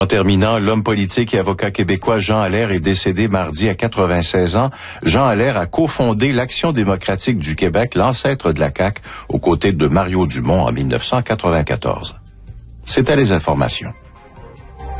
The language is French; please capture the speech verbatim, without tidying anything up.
En terminant, l'homme politique et avocat québécois Jean Allaire est décédé mardi à quatre-vingt-seize ans. Jean Allaire a cofondé l'Action démocratique du Québec, l'ancêtre de la C A Q, aux côtés de Mario Dumont en mille neuf cent quatre-vingt-quatorze. C'était les informations.